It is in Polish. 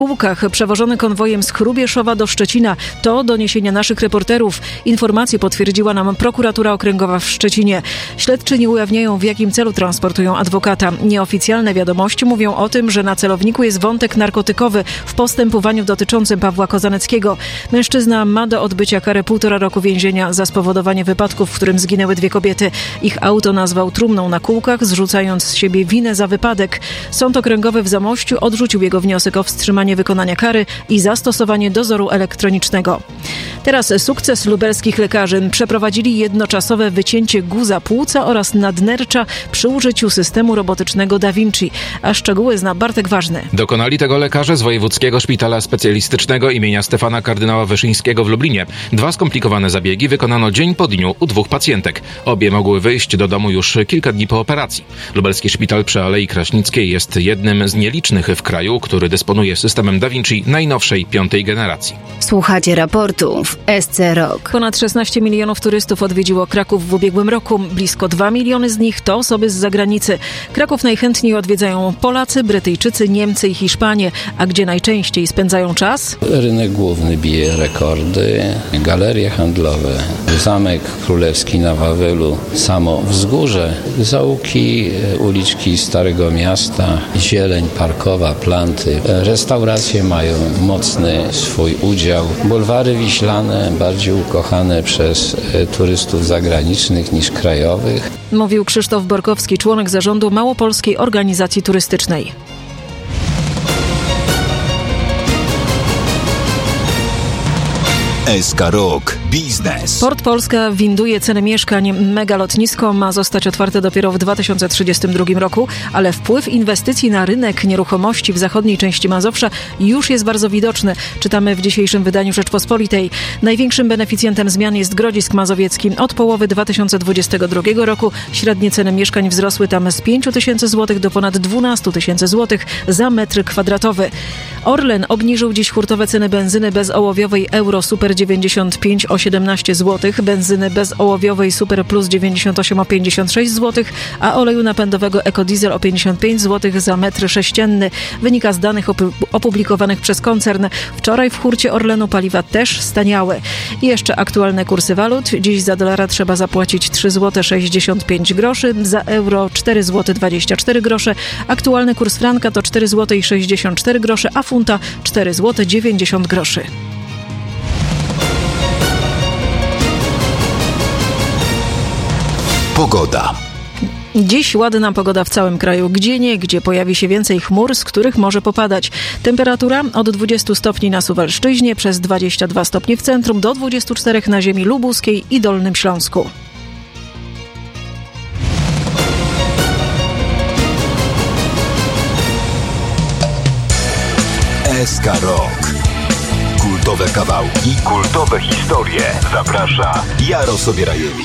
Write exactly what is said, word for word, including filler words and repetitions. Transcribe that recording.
Kółkach przewożony konwojem z Hrubieszowa do Szczecina. To doniesienia naszych reporterów. Informacje potwierdziła nam prokuratura okręgowa w Szczecinie. Śledczy nie ujawniają, w jakim celu transportują adwokata. Nieoficjalne wiadomości mówią o tym, że na celowniku jest wątek narkotykowy w postępowaniu dotyczącym Pawła Kozaneckiego. Mężczyzna ma do odbycia karę półtora roku więzienia za spowodowanie wypadku, w którym zginęły dwie kobiety. Ich auto nazwał trumną na kółkach, zrzucając z siebie winę za wypadek. Sąd okręgowy w Zamościu odrzucił jego wniosek o wstrzymanie wykonania kary i zastosowanie dozoru elektronicznego. Teraz sukces lubelskich lekarzy. Przeprowadzili jednoczasowe wycięcie guza płuca oraz nadnercza przy użyciu systemu robotycznego Da Vinci. A szczegóły zna Bartek Ważny. Dokonali tego lekarze z Wojewódzkiego Szpitala Specjalistycznego imienia Stefana Kardynała Wyszyńskiego w Lublinie. Dwa skomplikowane zabiegi wykonano dzień po dniu u dwóch pacjentek. Obie mogły wyjść do domu już kilka dni po operacji. Lubelski Szpital przy Alei Kraśnickiej jest jednym z nielicznych w kraju, który dysponuje systemem Da Vinci najnowszej, piątej generacji. Słuchacie raportu w S C Rock. Ponad szesnaście milionów turystów odwiedziło Kraków w ubiegłym roku. Blisko dwa miliony z nich to osoby z zagranicy. Kraków najchętniej odwiedzają Polacy, Brytyjczycy, Niemcy i Hiszpanie. A gdzie najczęściej spędzają czas? Rynek główny bije rekordy, galerie handlowe, Zamek Królewski na Wawelu, samo Wzgórze, zaułki, uliczki Starego Miasta, zieleń parkowa, planty, restauracje mają mocny swój udział. Bulwary wiślane bardziej ukochane przez turystów zagranicznych niż krajowych. Mówił Krzysztof Borkowski, członek zarządu Małopolskiej Organizacji Turystycznej. S K Rock Biznes. Port Polska winduje ceny mieszkań. Mega lotnisko ma zostać otwarte dopiero w dwa tysiące trzydziestym drugim roku, ale wpływ inwestycji na rynek nieruchomości w zachodniej części Mazowsza już jest bardzo widoczny. Czytamy w dzisiejszym wydaniu Rzeczpospolitej. Największym beneficjentem zmian jest Grodzisk Mazowiecki. Od połowy dwa tysiące dwudziestego drugiego roku średnie ceny mieszkań wzrosły tam z pięć tysięcy złotych do ponad dwanaście tysięcy złotych za metr kwadratowy. Orlen obniżył dziś hurtowe ceny benzyny bezołowiowej Euro Super dziewięćdziesiąt pięć o siedemnaście złotych, benzyny bezołowiowej Super Plus dziewięćdziesiąt osiem o pięćdziesiąt sześć złotych, a oleju napędowego Ecodiesel o pięćdziesiąt pięć złotych za metr sześcienny. Wynika z danych opublikowanych przez koncern. Wczoraj w hurcie Orlenu paliwa też staniały. I jeszcze aktualne kursy walut. Dziś za dolara trzeba zapłacić trzy złote sześćdziesiąt pięć groszy, za euro cztery złote dwadzieścia cztery grosze. Aktualny kurs franka to cztery złote sześćdziesiąt cztery grosze, a funta cztery złote dziewięćdziesiąt groszy. Pogoda. Dziś ładna pogoda w całym kraju. Gdzieniegdzie pojawi się więcej chmur, z których może popadać. Temperatura od dwudziestu stopni na Suwalszczyźnie, przez dwadzieścia dwa stopnie w centrum, do dwudziestu czterech na ziemi lubuskiej i Dolnym Śląsku. S K Rock. Kultowe kawałki, kultowe historie. Zaprasza Jarosław Rajewicz.